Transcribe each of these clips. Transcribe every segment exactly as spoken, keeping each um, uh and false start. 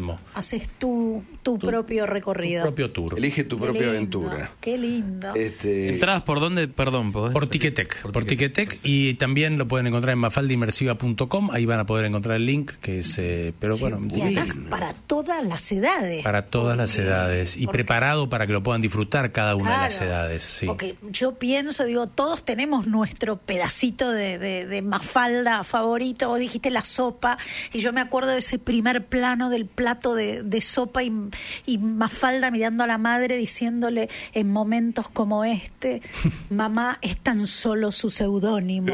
mismo. Haces tu, tu, tu propio recorrido. Tu propio tour. Elige tu Qué propia lindo, aventura. Qué lindo. Este... ¿Entradas por dónde? Perdón. ¿podés? Por Ticketek. Por Ticketek. Y también lo pueden encontrar en mafalda inmersiva punto com. Ahí van a poder encontrar el link, que es... Eh, pero bueno... Y además para todas las edades. Para todas porque, las edades. Y porque, preparado para que lo puedan disfrutar cada una claro, de las edades. Sí. Porque yo pienso, digo, todos tenemos nuestro pedacito de, de, de Mafalda favorito. Vos dijiste la sopa, y yo me acuerdo de ese primer plano del plato de, de sopa y, y Mafalda mirando a la madre diciéndole en momentos como este, mamá es tan solo su seudónimo.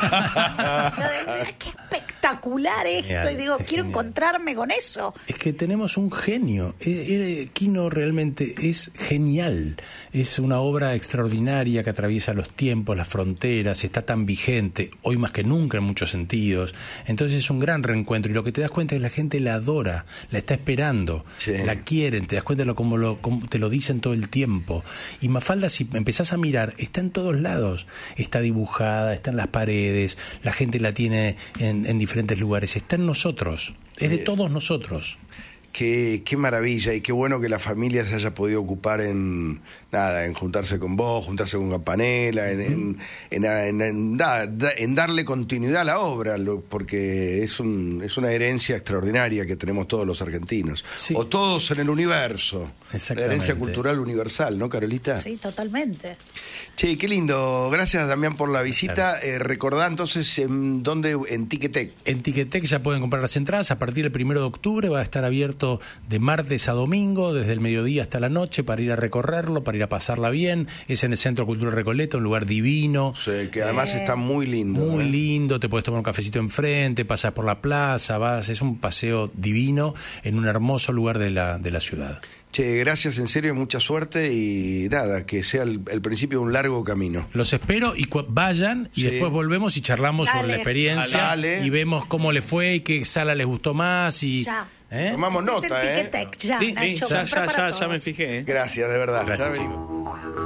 Qué espectacular esto. Genial, y digo, quiero genial. encontrarme con eso. Es que tenemos un genio. Eh, eh, Kino realmente es genial. Es una obra extraordinaria que atraviesa los tiempos, las fronteras, está tan vigente, hoy más que nunca en muchos sentidos. Entonces es un gran reencuentro, y lo que te das cuenta es que la gente la adora, la está esperando, sí. la quieren, te das cuenta de lo, como, lo, como te lo dicen todo el tiempo. Y Mafalda, si empezás a mirar, está en todos lados. Está dibujada, está en las paredes, la gente la tiene en, en diferentes lugares, está en nosotros, es de Eh, todos nosotros. Qué, qué maravilla, y qué bueno que la familia se haya podido ocupar en nada, en juntarse con vos, juntarse con Campanella, en, en, en, en, en, nada, en darle continuidad a la obra, lo, porque es, un, es una herencia extraordinaria que tenemos todos los argentinos, Sí. o todos en el universo. La Exactamente. herencia cultural universal, ¿no, Carolita? Sí, totalmente. Che, qué lindo. Gracias, Damián, por la visita. Eh, recordá entonces en dónde, en Ticketek. En Ticketek ya pueden comprar las entradas. A partir del primero de octubre va a estar abierto de martes a domingo, desde el mediodía hasta la noche, para ir a recorrerlo, para ir a pasarla bien. Es en el Centro Cultural Recoleta, un lugar divino. Sí, que además está muy lindo. Muy ¿eh? lindo, te puedes tomar un cafecito enfrente, pasas por la plaza, vas, es un paseo divino en un hermoso lugar de la, de la ciudad. Che, gracias, en serio, mucha suerte, y nada, que sea el, el principio de un largo camino. Los espero y cu- vayan y Sí. después volvemos y charlamos Dale. sobre la experiencia. Dale. Y vemos cómo le fue y qué sala les gustó más. Y, Ya. ¿eh? Tomamos nota, ¿eh? Ticketek, ya, Sí, sí, Nacho, ya, comprá ya, para ya, ya todos. me fijé. ¿eh? Gracias, de verdad. Gracias, Ya chicos. venimos.